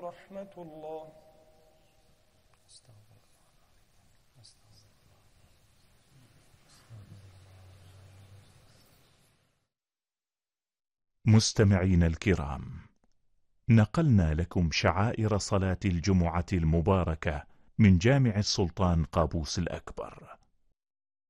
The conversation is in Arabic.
ورحمة الله. مستمعين الكرام، نقلنا لكم شعائر صلاة الجمعة المباركة من جامع السلطان قابوس الأكبر.